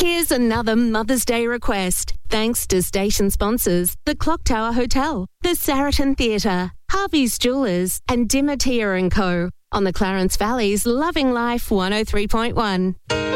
Here's another Mother's Day request. Thanks to station sponsors, the Clock Tower Hotel, the Saraton Theatre, Harvey's Jewellers and Dimatia & Co. on the Clarence Valley's Loving Life 103.1.